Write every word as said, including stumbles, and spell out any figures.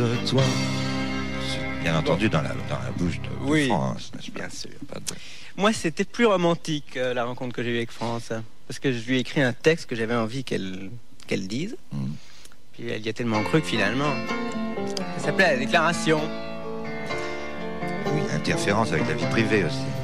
De toi. C'est bien entendu dans la, dans la bouche de, de oui, France, n'est-ce pas? Bien sûr. Pas de... Moi, c'était plus romantique, euh, la rencontre que j'ai eue avec France. Parce que je lui ai écrit un texte que j'avais envie qu'elle qu'elle dise. Mm. Puis elle y a tellement cru que finalement, ça s'appelait La Déclaration. Oui, interférence avec la vie privée aussi.